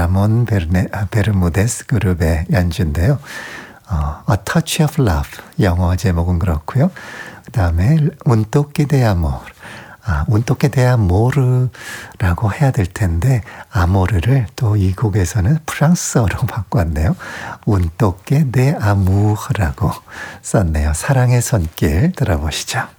베르무데스 그룹의 연주인데요. A Touch of Love, 영어 제목은 그렇고요. 그 다음에 Un toque de amor, Un toque de amour라고 해야 될 텐데 아모르를 또 이 곡에서는 프랑스어로 바꿨네요. Un toque de amour라고 썼네요. 사랑의 손길 들어보시죠.